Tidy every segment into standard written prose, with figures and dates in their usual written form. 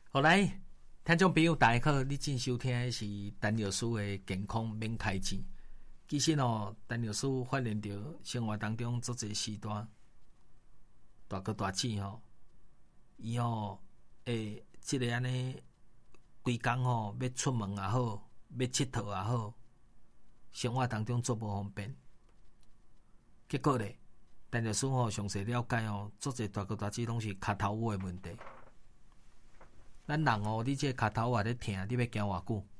好来，听众朋友大家好，你正收听的是陈老师的健康免开钱。其实陈老师发现到生活当中做这时段大哥大姐伊即个安尼规工要出门也好，要佚佗也好，生活当中做无方便。结果咧，陈老师详细了解做这大哥大姐拢是脚头有的问题。咱人你这脚头咧疼，你要行偌久？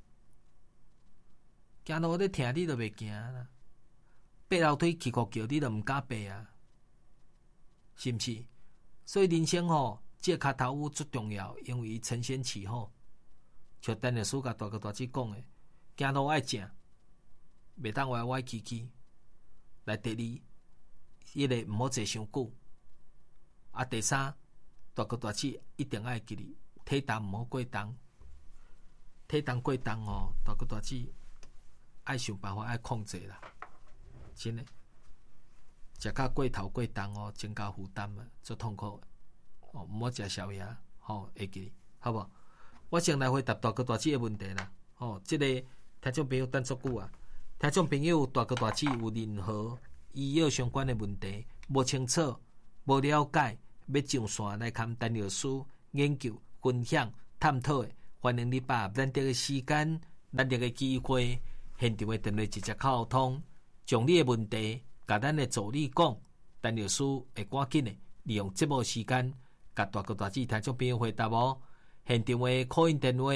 行路咧疼，你都袂行啦。爬楼梯起个叫，你都毋敢爬啊，是毋是？所以人生这脚头最重要，因为伊承先启后。像陈老师甲大哥大姐讲的，行路爱正，袂当歪歪曲曲。来第二，迄个毋好坐伤久。第三，大哥大姐一定爱记哩。体重毋好过重，体重过重大哥大姐爱想办法爱控制啦。真诶，食较过头过重增加负担啊，做痛苦的毋好食宵夜会记哩，好无？我先来回答大哥大姐的问题啦。即个听众朋友等足久啊，听众朋友大哥大姐有任何医药相关的问题，无清楚、无了解，要上线来看陈老师研究。分享、探讨的，欢迎你把咱这个时间、咱这个机会，现场的电话直接沟通，将你的问题，甲咱的助理讲，陈老师会赶紧的利用节目时间，甲大哥大姐听众朋友回答哦。现场的call in电话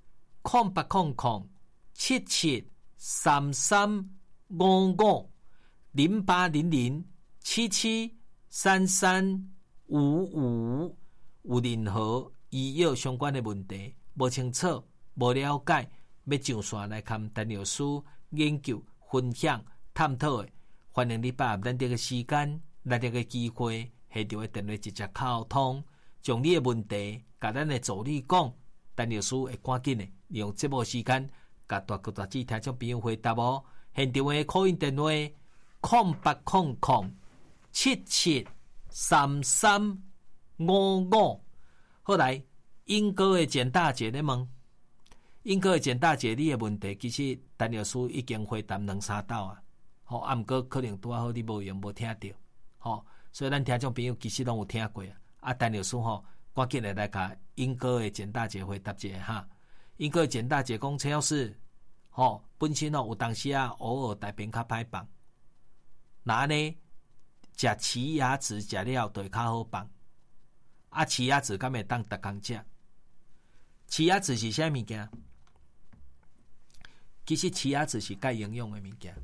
08007733550800773355，有任何医药相关的问题，无清楚、无了解，要上线来看陈老师研究、分享、探讨的，欢迎你把咱这个时间、咱这个机会，现场的电话直接沟通，将你的问题，甲咱的助理讲，陈老师会赶紧的利用节目时间，甲大哥大姐听众朋友回答哦。现场的call in电话0800773355。后来，英哥的简大姐咧问，英哥的简大姐，你的问题其实陈老师已经回答两三道啊。毋过可能拄好你无用无听到，所以咱听众朋友其实拢有听过啊。陈老师赶紧来甲英哥的简大姐回答一下哈。英哥的简大姐讲，陈老师，本身有当时偶尔大便较歹放，那呢食奇亚籽食了就会较好放。奇亚籽敢会当逐工食？奇亚籽是啥物件？其实奇亚籽是钙营养的物件。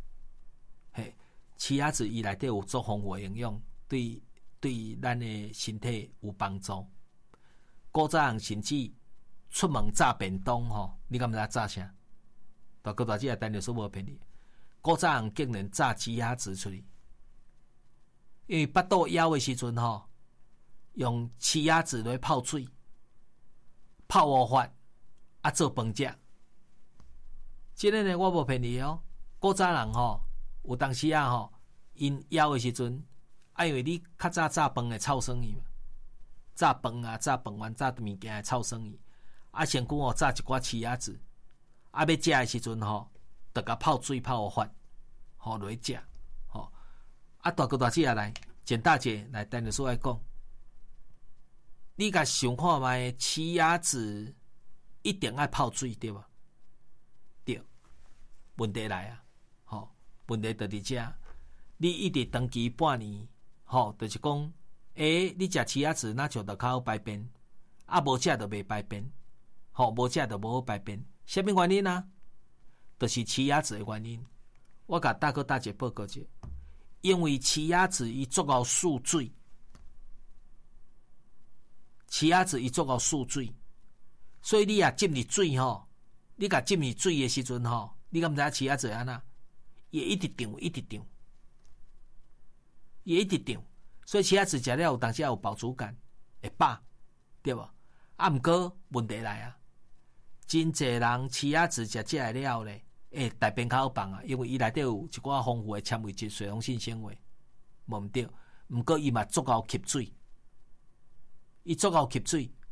奇亚籽伊内底有足丰富的营养，对咱的身体有帮助。古早人甚至出门炸便当你敢知炸啥？大哥大姐陈老师无骗你，古早人竟然炸奇亚籽出去，因为腹肚枵的时阵用奇亚籽来泡水，泡乌发做饭食。这个呢，我无骗你古早人有当时因枵的时阵，因为你较早炸饭的臭酸伊嘛，炸饭炸饭丸炸物件的臭酸伊，先久炸一寡奇亚籽，要食的时阵就甲泡水泡乌发，落去食大哥大姐也来，简大姐来陈老师来讲。你甲想看卖奇亚籽一定爱泡水对吧？对，问题来啊！问题就伫遮，你一直长期半年，就是讲，你食奇亚籽那就较好排便，无食就袂排便，无食就无好排便，什么原因啊？就是奇亚籽的原因。我甲大哥大姐报告者，因为奇亚籽伊足够蓄水。奇亚籽伊足够蓄水，所以你浸入水你甲浸入水的时阵你敢知影奇亚籽安那？伊一直长，一直长，伊一直长，所以奇亚籽食了有当时有饱足感，会饱，对无？毋过问题来啊，真济人奇亚籽食来了咧，大便较好放啊，因为伊内底有一寡丰富的纤维质、水溶性纤维，无毋对。毋过伊嘛足够吸水。伊足够吸水，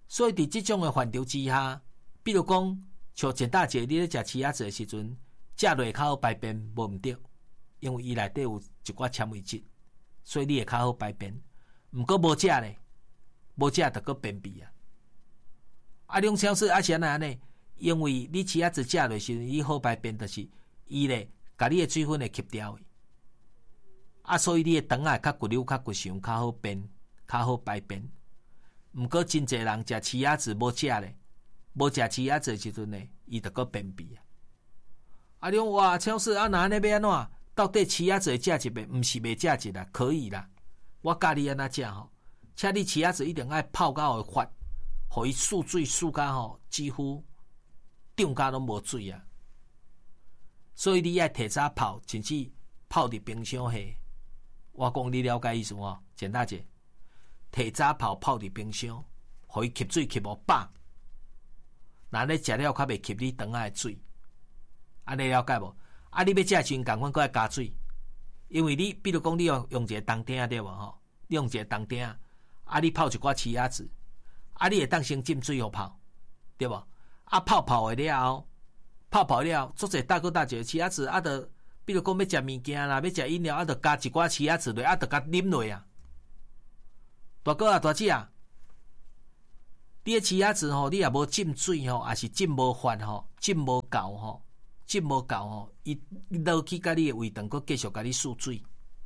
所以伫即种诶范畴之下，比如讲像简大姐你咧食奇亚籽诶时阵，食落较好排便无毋对，因为伊内底有一寡纤维质，所以你会较好排便。毋过无食咧，无食就佫便秘啊！啊，两超市是安那呢？因为你奇亚籽食落时，伊好排便，就是伊咧，甲你诶水分会吸掉诶。啊，所以你诶肠啊较骨溜、较骨长、较好便、较好排便。毋过真侪人食奇亚籽无食咧，无食奇亚籽诶时阵呢，伊就佫便秘啊！啊，你讲哇，超市啊，那安尼要安怎？到底奇亚籽会食一袂？毋是袂食一啦，可以啦。我教你安怎食吼，且你奇亚籽一定爱泡到会发，互伊蓄水蓄到吼，几乎中甲拢无水啊。所以你爱提早泡，甚至泡伫冰箱下。我讲你了解意思吼，简大姐，提早泡伫冰箱，互伊吸水吸无饱。那你食了较袂吸你肠仔的水，安尼了解无？啊，你要食时阵，共款搁爱加水，因为你比如讲你用一个铜鼎对无吼？你用一个铜鼎，啊，你泡一寡奇亚籽，啊，你会当先浸水互泡，对无？啊，泡的了后，做者大一个奇亚籽，啊，着比如讲要食物件啦，要食饮料，啊，着加一寡奇亚籽落，啊，着甲啉落啊。大哥啊，大姐啊，你诶奇亚籽吼，你也无浸水吼，也是浸无发吼，浸无够吼，伊落去甲你诶胃肠，佫继续甲你输水。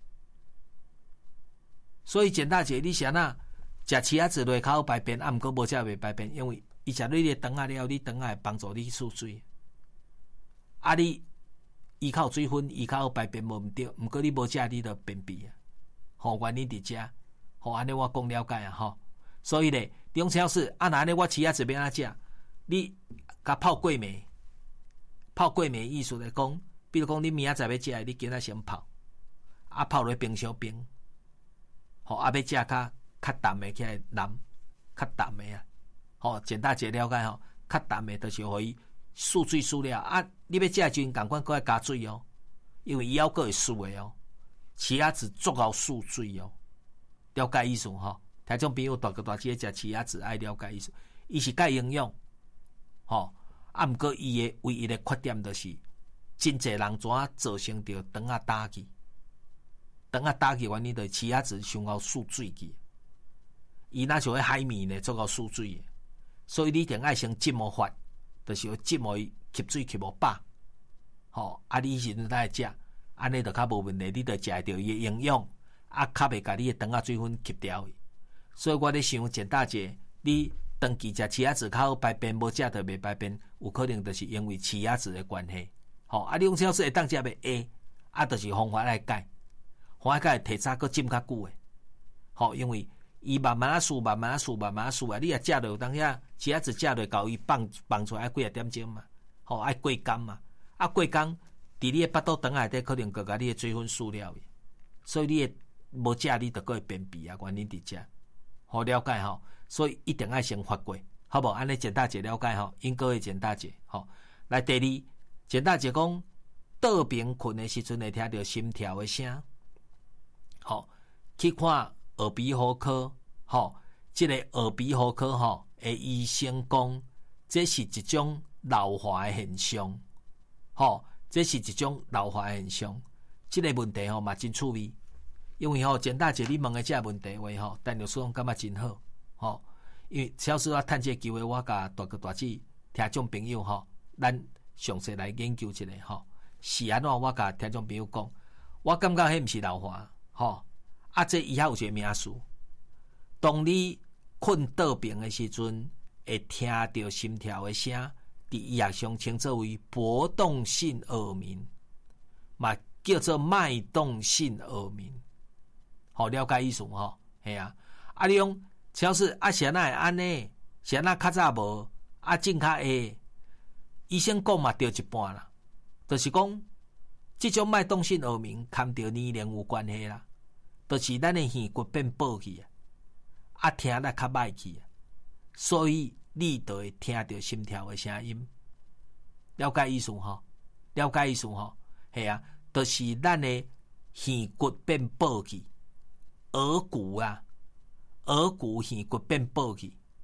所以简大姐，你是安那食奇亚籽落较好排便，啊，毋过无食袂排便，因为伊食你诶肠仔了，你肠仔会帮助你输水。啊，你伊较有水分，伊较好排便无毋对，毋过你无食，你着便秘啊。吼，原因伫遮，吼，安尼我讲了解啊，吼。所以咧，中超市啊，那安尼我奇亚籽要安怎食？你甲泡过暝，泡过暝意思来讲，比如讲你明仔载要食，你今仔先泡，啊，泡落冰箱冰。吼，啊，要食较淡的起来淋，较淡的啊。吼，简大姐了解吼，较淡的就是互伊输水输了啊。你要食的时阵，共款搁爱加水哦，因为伊还佫会输的哦。奇亚籽足够输水哦，了解意思吼？听众朋友大哥大姐食奇亚籽爱了解意思，伊是介营养，吼。啊，毋过伊的唯一的缺点就是，真侪人怎啊造成着肠仔打去。肠仔打去原因就是奇亚籽上够输水去，伊若像迄海绵呢，足够输水的，所以你一定爱先浸无发，就是要浸互伊吸水吸无饱，吼，啊，你时阵来食，安尼就较无问题，你就食会着伊的营养，啊，较袂甲你的肠仔水分吸掉去。所以我咧想，简大姐，你长期食奇亚籽较好排便，无食着袂排便，有可能就是因为奇亚籽的关系，吼，啊，你用超市会当食袂会，啊，就是方法来改。花甲提早搁浸较久诶，吼，因为伊慢慢输啊，你也食落当遐，奇亚籽食落够伊放出来几啊点钟嘛，吼，爱过工嘛，啊过工，伫你诶腹肚肠内底可能佮甲你诶水分输了，所以你诶无食你就搁会便秘啊，原因伫遮，好了解吼，所以一定爱先发过，好无？安尼简大姐了解吼，英国诶简大姐，吼，来第二，简大姐讲倒边困诶时阵会听到心跳诶声。吼，去看耳鼻喉科，吼，即个耳鼻喉科吼，诶医生讲，这是一种老化诶现象，吼，这是一种老化诶现象。即个问题吼嘛真趣味，因为吼简大姐你问诶这问题话吼，但刘叔感觉真好，吼，因为小时我趁这个机会，我甲大哥大姐听众朋友吼，咱详细来研究一下吼，是安怎？我甲听众朋友讲，我感觉迄毋是老化。吼，啊，这以下有一个名词，当你困倒病的时阵，会听到心跳的声，伫医学上称作为搏动性耳鸣，嘛叫做脉动性耳鸣。好，了解意思吼？系啊，啊，你用超市啊，是安那会安尼？是安那较早无？啊，正较会？医生讲嘛，对一半啦，就是讲，这种脉动性耳鸣，跟着年龄有关系啦。就是咱的耳骨变薄去啊，听得较歹去所以你就会听到心跳的声音。了解意思吼？了解意思吼？系啊，就是咱的耳骨变薄去，耳骨啊，耳骨耳骨变薄去。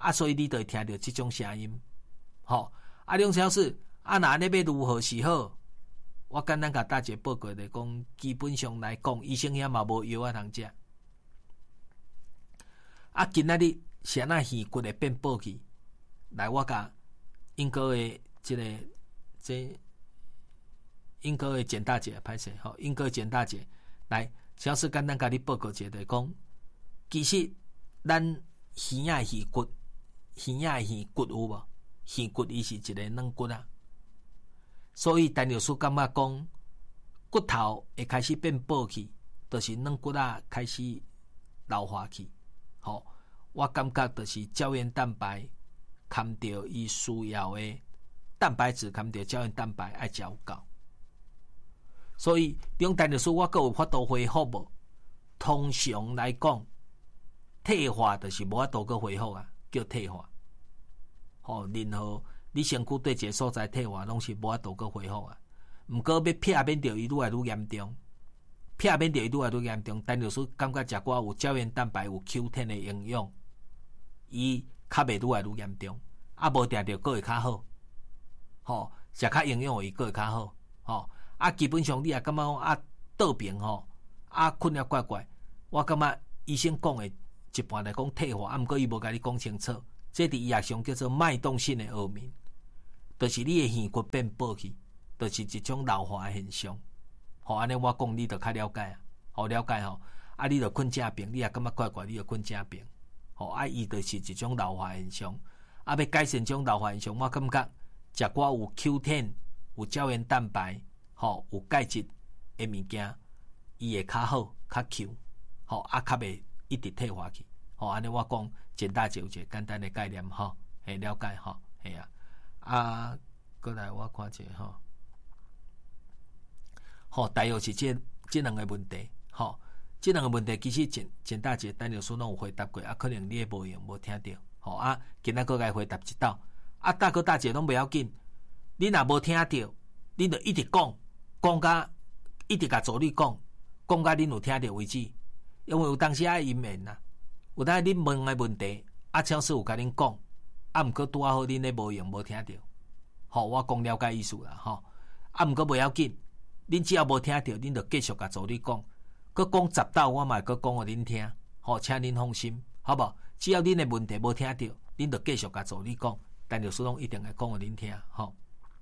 啊，所以你就会听到即种声音，吼。啊，梁超市啊，那你要如何是好？我简单甲大家报告的讲，基本上来讲，医生遐嘛无药啊通食。啊，今仔日是安那耳骨会变报去，来我甲英国的这英国的简大姐歹势吼，英国简大姐来，超市简单甲你报告一下，就是讲，其实咱耳仔耳骨有无？耳骨伊是一个软骨啊。所以，陈律师感觉讲，骨头会开始变薄去，就是软骨啊开始老化去。吼，我感觉就是胶原蛋白含着伊需要的蛋白质，含着胶原蛋白爱食有够。所以，用陈律师我阁有法度恢复无？通常来讲，退化就是无法度阁恢复啊，叫退化。吼，任何你身躯对一个所在退化，拢是无法度阁恢复啊。毋过要避免着伊愈来愈严重，避免着伊愈来愈严重。陈律师感觉食寡有胶原蛋白、有 Q10 的营养，伊较袂愈来愈严重，啊无定着阁会较好。吼，食较营养伊阁会较好。吼，啊基本上你也感觉讲啊倒病吼，啊困了怪怪，我感觉医生讲的一般来讲退化，啊毋过伊无甲你讲清楚，这伫医学上叫做脉动性的恶眠。就是你的耳骨变薄去，就是一种老化的现象。吼，安尼我讲你就较了解啊，好了解吼。啊，你就困正病，你也感觉怪怪，你就困正病。吼，啊，伊就是一种老化现象。啊，要改善这种老化现象，我感觉食寡有 Q10、有胶原蛋白、吼有钙质的物件，伊会较好、较 Q。吼，啊，较袂一直退化去。吼，安尼我讲简单就一个简单的概念吼，会了解吼，系啊。啊，过来我看者吼，吼，大约是这两个问题，吼，这两个问题其实简大姐陈律师拢有回答过，啊，可能你也无用无听到，吼啊，今仔个该回答一道，啊，大哥大姐拢不要紧，你若无听到，你就一直讲甲一直甲助理讲甲恁有听到为止，因为有当时爱隐瞒啦，有当恁问的问题，啊，超市有甲恁讲。啊，毋过拄啊好，恁咧无用无听到，吼，我讲了解意思啦，吼。啊，毋过袂要紧，恁只要无听到，恁就继续甲助理讲，佮讲10道，我嘛佮讲互恁听，吼，请恁放心，好无？只要恁的问题无听到，恁就继续甲助理讲，陈律师拢一定会讲互恁听，吼。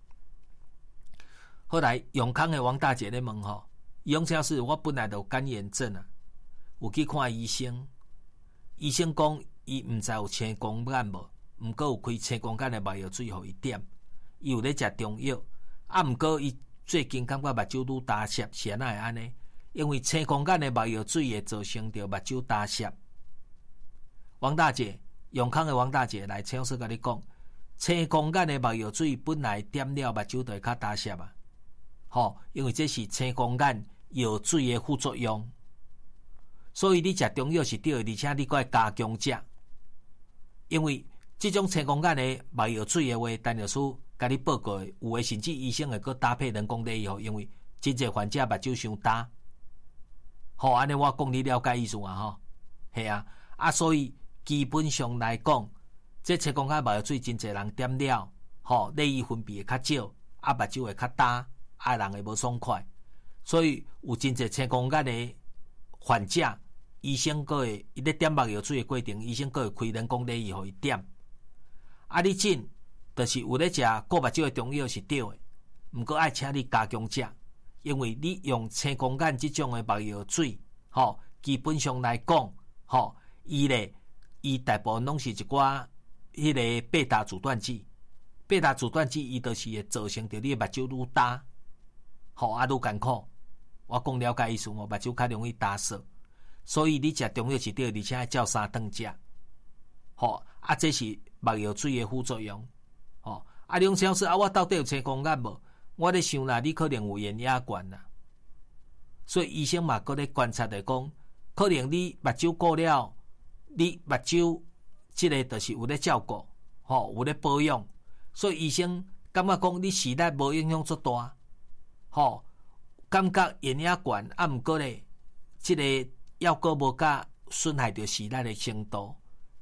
后来永康的王大姐咧问吼，永超市我本来就有干眼症啊，有去看医生，医生讲伊毋知有青光眼无。毋过有开青光眼的目药水互伊点，伊有咧食中药，啊毋过伊最近感觉目睭愈干涩，是安那会安尼？因为青光眼的目药水会造成着目睭干涩。王大姐，永康的王大姐来超市甲你讲，青光眼的目药水本来点了目睭就会较干涩啊，吼，因为这是青光眼药水的副作用，所以你食中药是对的，而且你搁加强食，因为这种青光眼的目药水的话，陈律师甲你报告的，有的甚至医生会搁搭配人工泪液，因为真侪患者目睭伤干。好，安尼我讲你了解意思啊吼，系啊，啊，所以基本上来讲，这青光眼目药水真侪人点了，吼，泪液分泌会较少，啊，目睭会较干，啊，人会无爽快，所以有真侪青光眼的患者，医生搁会伊咧点目药水的过程，医生搁会开人工泪液互伊点。啊，你真就是有咧食顾目睭的中药是对的，毋过爱请你加强食，因为你用青光眼即种的目药水，吼，基本上来讲，吼，伊大部分拢是一寡迄个贝塔阻断剂，贝塔阻断剂伊就是会造成着你的目睭愈干，吼，啊愈艰苦。我讲了解意思，目睭较容易干涩，所以你食中药是对的，而且爱照三顿食，吼，啊，这是目药水的副作用，吼，啊，梁超市啊，我到底有青光眼无？我咧想啦，你可能有眼压管啦，所以医生嘛，搁咧观察来讲，可能你目睭过了，你目睭即个就是有咧照顾，吼，有咧保养，所以医生感觉讲你视力无影响足大，吼，感觉眼压管啊，毋过咧，即个抑搁无甲损害着视力的程度。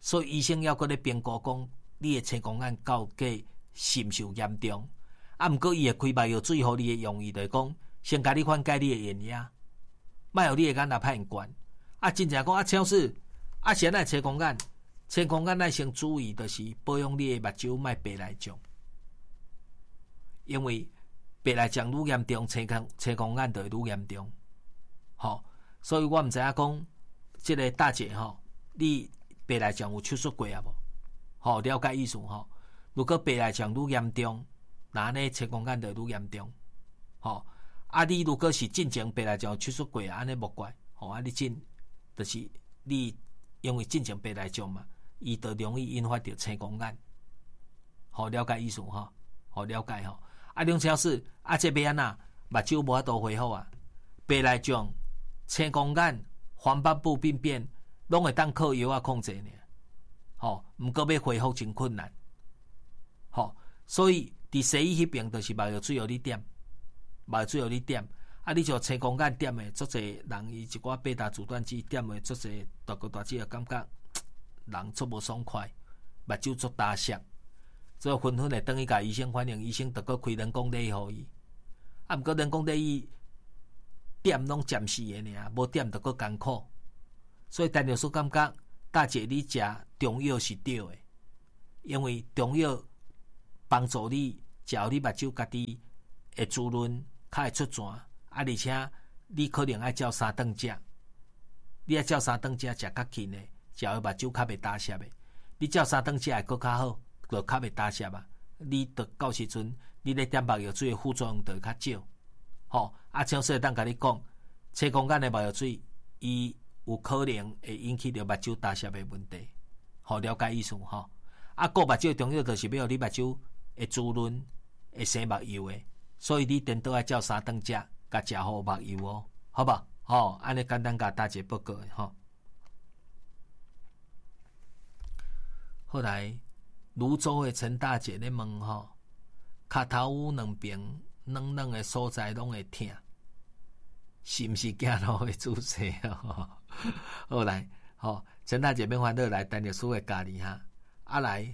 所以医生要搁咧评估讲你的青光眼到底是毋是有严重。啊，毋过伊会开目药水互你的用意，就是讲先甲你缓解你的眼压，莫互你的眼也歹悬。啊，真正讲啊，超市啊，是安那青光眼，青光眼咱先注意，就是保养你的目睭莫白内障，因为白内障愈严重，青光眼就会愈严重。吼，所以我毋知影讲，即个大姐吼，你白内障有手术过啊无？吼，了解意思吼。如果白内障愈严重，那安尼青光眼就愈严重。吼，啊，你如果是进前白内障手术过，安尼无怪。吼，啊，你就是你因为进前白内障嘛，伊就容易引发着青光眼。吼，了解意思吼？吼，了解吼。啊，梁超市啊，这要安那目睭无法度恢复啊，白内障、青光眼、黄斑部病变，拢会当靠药啊控制呢。吼，毋过要恢复真困难。吼，所以伫西医迄边就是目药水互你点，目药水互你点。啊，你像青光眼点的，足侪人伊一寡贝塔阻断剂点的，足侪大哥大姐也感觉人足无爽快，目睭足大涩，所以纷纷会等于甲医生反映，医生得搁开人工泪液互伊。啊，毋过人工泪液点拢暂时的尔，无点得搁艰苦。所以陈律师感觉，大姐你食中药是对的，因为中药帮助你食你目睭家己会滋润，较会出泉。啊，而且你可能爱照3顿食，你爱照3顿食，食较紧的，食目睭较袂打涩的。你照3顿食会搁较好，就较袂打涩啊。你得到时阵，你咧点目药水的副作用就会较少。吼，啊，像说当甲你讲，青光眼的目药水，伊有可能会引起着目睭打涩的问题。吼，了解意思吼？啊，顾目睭的重要就是要你目睭会滋润，会生目睭的，所以你颠倒爱照3顿食。甲食好目油哦，好吧？吼，安尼简单甲大姐报告的吼。后来泸州的陈大姐咧问吼，骹头有两边软软的所在拢会痛，是毋是走路的姿势啊？后来吼，陈大姐免烦恼来陈律师的家里哈，啊来，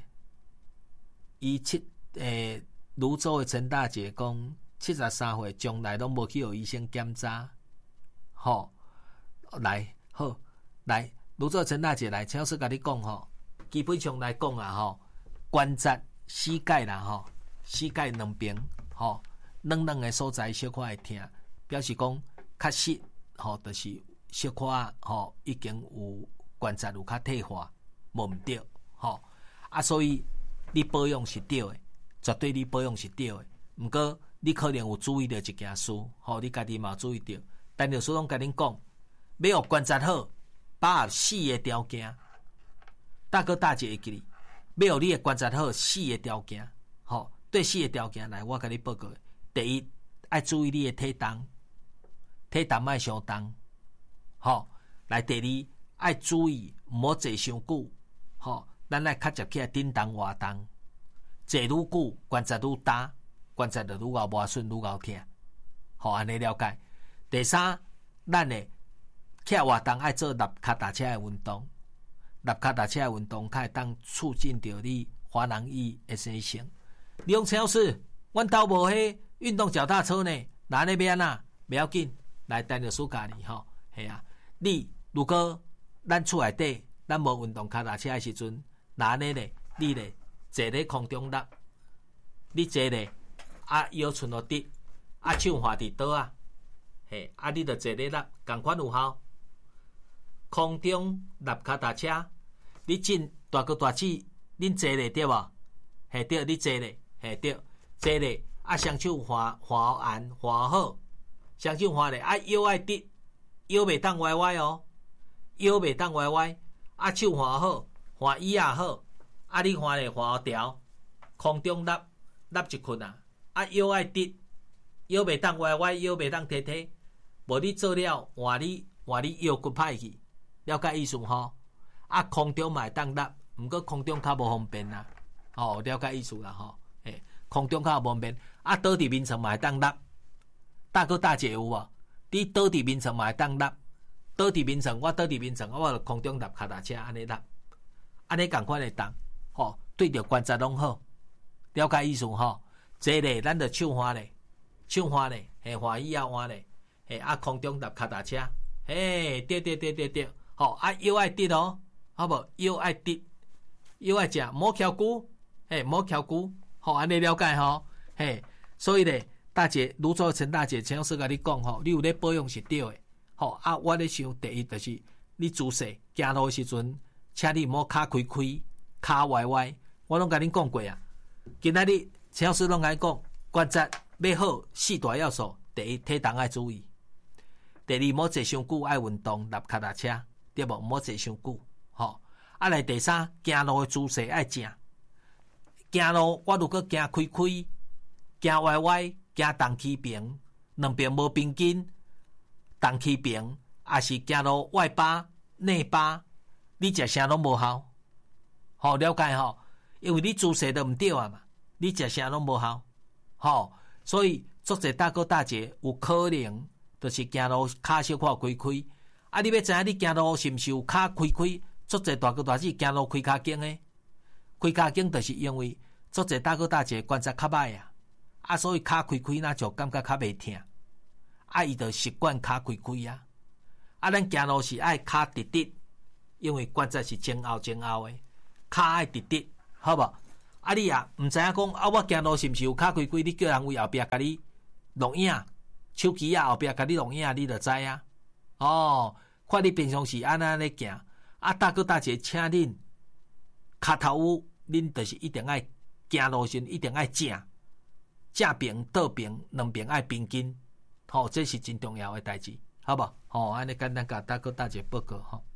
泸州的陈大姐讲。73岁，从来拢无去互医生检查，吼，来好来，泸州陈大姐来，请老师甲你讲吼，基本上来讲啊吼，关节、膝盖啦吼，膝盖两边吼，软软的所在小可会痛，表示讲确实吼，就是小可吼已经有关节有较退化，无毋对吼，啊，所以你保养是对的，绝对你保养是对的，毋过。你可能有注意到一件事，吼，你家己嘛注意到。陈律师拢甲恁讲，要有关节好，把握4个条件。大哥大姐会记哩，要有你的关节好4个条件，吼，对4个条件来，我甲你报告。第一，爱注意你的体重，体重莫伤重，吼。来，第二，爱注意毋好坐伤久，吼，咱来较接起来顶动活动，坐愈久关节愈大。关节就愈熬磨损，愈熬痛，好安尼了解。第三，咱的起活动爱做立脚踏车的运动，立脚踏车的运动，较会当促进着你滑囊液的生成。你用超市，阮兜无迄运动脚踏车呢，那安尼要安怎？不要紧，来陈律师教你吼，系啊。你如果咱厝内底咱无运动脚踏车的时阵，那安尼咧，你咧坐咧空中立，你坐咧。啊，腰伸落直，啊手画伫倒啊，嘿，啊你着坐咧立，共款有效。空中立脚踏车，你进大哥大姐，恁坐咧对无？嘿对，你坐咧，嘿对，坐咧，啊双手画圆画好，双手画咧，啊腰爱直，腰袂当歪歪哦，腰袂当歪歪，啊手画好，画椅啊好，啊你画咧画条，空中立一困啊。啊腰爱直，腰袂当歪歪，腰袂当提提，无你做了换你腰骨歹去，了解意思吼？啊空中嘛会当立，毋过空中较无方便啦，吼了解意思啦吼？诶，空中较无方便，啊倒伫面床嘛会当立，大哥大姐有无？你倒伫面床嘛会当立，倒伫面床，我倒伫面床，我就空中立脚踏车安尼立， 安尼共款的动，吼，对着关节拢好，了解意思吼？坐咧，咱就唱花咧，唱花咧，嘿，欢喜啊换咧，嘿，啊空中踏脚踏车，嘿，对，吼，啊腰爱直哦，好无？腰爱直，腰爱直，莫翘骨，嘿，莫翘骨，吼，安尼了解吼？嘿，所以咧，大姐，泸州陈大姐，陈老师甲你讲吼，你有咧保养是对的，吼啊，我咧想第一就是你姿势行路的时阵，请你莫骹开开，骹歪歪，我拢甲恁讲过啊。今仔日陈老师拢甲你讲，关节要好，四大要素，第一体重爱注意，第二莫坐伤久，爱运动，踏脚踏车，对无？莫坐伤久，吼。啊来第三，行路的姿势爱正，行路我如果行开开，行歪歪，行东起平，两边无平均，东起平，也是行路外八内八，你食啥拢无效，吼，了解吼？因为你姿势都毋对啊嘛，你食啥拢无效，吼，所以足侪大哥大姐有可能就是行路骹小可开开，啊，你要知影你行路是毋是有骹开开？足侪大哥大姐行路开骹筋诶，开骹筋就是因为足侪大哥大姐关节较歹啊，啊，所以骹开开那就感觉较袂疼，啊，伊就习惯骹开开啊，啊，咱行路是爱骹直直，因为关节是前后诶，骹爱直直，好无？啊，你啊毋知影讲啊，我行路是毋是有骹开开？你叫人为后壁甲你录影，手机啊后壁甲你录影，你就知啊。哦，看你平常时安那咧行。啊，大哥大姐，请恁骹头有，恁就是一定爱行路时一定爱正平倒平，两边爱平均，吼，这是真重要的代志，好无？吼，安尼简单甲大哥大姐报告吼，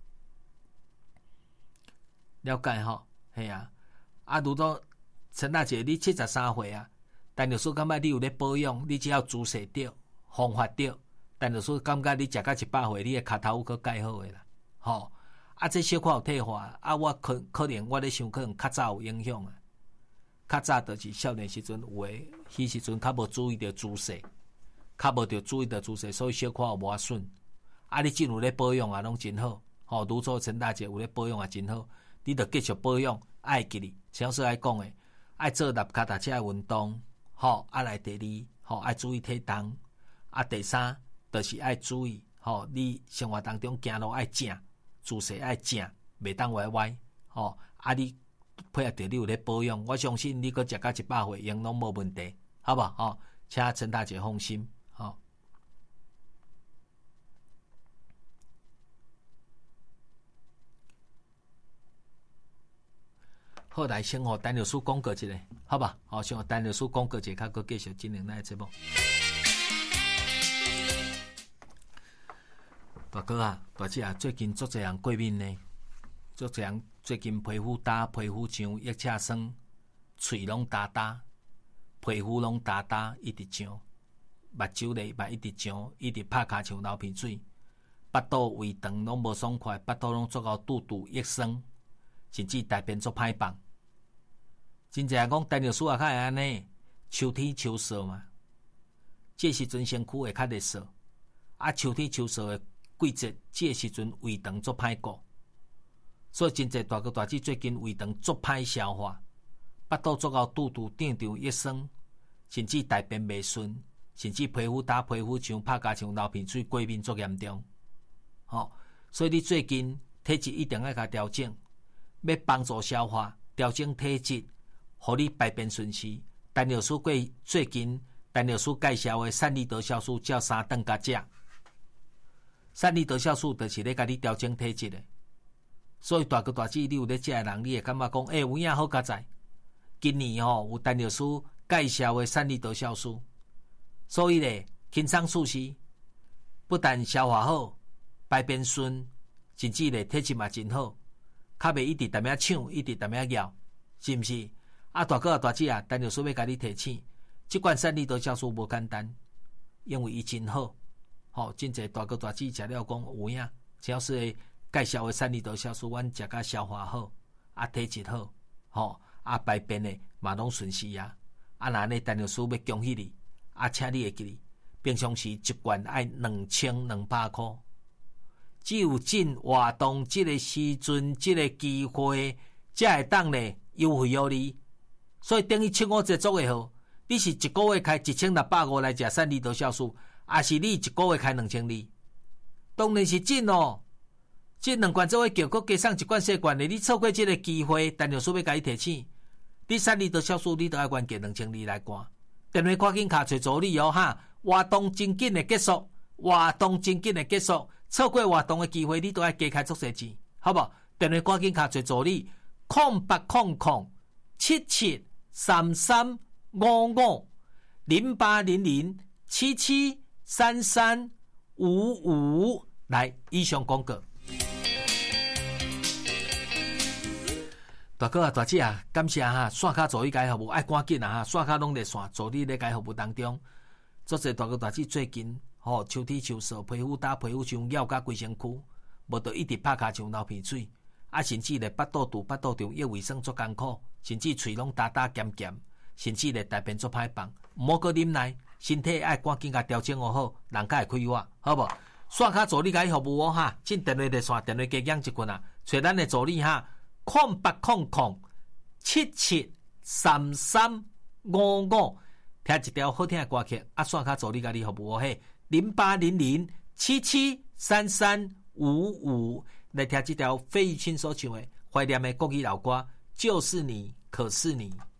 了解吼，系啊。啊，如果陈大姐你73岁啊，但就是感觉你有咧保养，你只要姿势对，方法对，但就是感觉你食到100岁，你的骹头有佫改好诶啦，吼。啊，这小可有退化，啊，我可能我咧想，可能较早有影响啊。较早就是少年时阵有诶，迄时阵较无注意到姿势，较无着注意到姿势，所以小可有无啊顺。啊，你真有咧保养啊，拢真好。吼，如做陈大姐有咧保养也真好，你着继续保养，爱记哩。像说爱讲诶，爱做踏脚踏车诶运动，吼，啊来第二，吼爱注意体重，啊第三，就是爱注意，吼，你生活当中行路爱正。姿势爱正，袂当歪歪，吼！啊，你配合着你有咧保养，我相信你阁食到100岁，应拢无问题，好不好？吼，请陈大姐放心，吼。好，来先和陈律师讲过一下，好吧？好，先和陈律师讲过一下，佮继续进行咱的节目。大哥啊，大姐啊，最近足侪人过敏呢，足侪人最近皮肤干、皮肤痒、腋赤酸、喙拢焦焦，皮肤拢焦焦，一直痒，目睭咧嘛一直痒，一直拍骹像流鼻水，腹肚胃肠拢无爽快，腹肚拢做到肚肚液酸，甚至大便做歹放。真正讲陈律师也较会安尼，秋天秋燥嘛，这时阵身躯会较热燥，啊，秋天秋燥的季节，这时阵胃肠做歹顾，所以真侪大哥大姐最近胃肠做歹消化，腹肚做到肚肚胀胀液酸，甚至大便袂顺，甚至皮肤打皮肤像拍甲像流鼻水，过敏足严重。吼，所以你最近体质一定要甲调整，要帮助消化，调整体质，互你排便顺时。陈律师过最近陈律师介绍的散利德酵素，照3顿甲食。散利德酵素就是咧甲你调整体质的，所以大哥大姐，你有咧食的人，你会感觉讲，有影好佳哉。今年吼有陈律师介绍的散利德酵素，所以咧轻松舒适，不但消化好、排便顺，甚至咧体质嘛真好，较袂一直踮遐抢，一直踮遐咬，是毋是？啊，大哥大姐啊，陈律师要甲你提醒，即款散利德酵素无简单，因为伊真好。吼，真侪大哥大姐食了讲有影，只要是介绍的散利德酵素，阮食甲消化好，啊体质好，吼啊排便的嘛拢顺时啊。啊，那呢陈律师要恭喜你，啊，请你会记哩，平常时一罐爱2200块，只有进活动即个时阵、即个机会， 才会当呢优惠予你。所以等于75节做会好，你是一个月开1650来食3厘多酵素，还是你一个月开2000厘？当然是真哦。这2罐做伙叫，佮加上1罐小罐的，你错过这个机会，陈药师要甲你提醒，你3厘多酵素你都要原价2000厘来灌。电话赶紧卡找助理哦哈！活动真紧的结束，活动真紧的结束，错过活动的机会，你都要加开足些钱，好不？电话赶紧卡找助理，0800773355来，以上广告。大哥啊，大姐啊，感谢哈！线卡助理改服务，爱赶紧啊哈！线卡拢在线，助理咧改服务当中。做者大哥大姐最近抽体抽搿皮肤打皮肤伤咬甲规身躯，无得一直拍骹像流鼻水，啊甚至咧巴肚肚巴肚中要卫生足艰苦，甚至喙拢打打咸咸，甚至咧大便足歹放，毋好搁忍耐，身体爱赶紧甲调整好，人才会快活，好无？线卡助理改服务哦哈！进电话热线，电话加响一群啊，找咱的助理哈。0800773355，听一条好听的歌曲，啊，线卡助理甲你服务嘿，0800773355，来听这条费玉清所唱的怀念的国语老歌，就是你，可是你。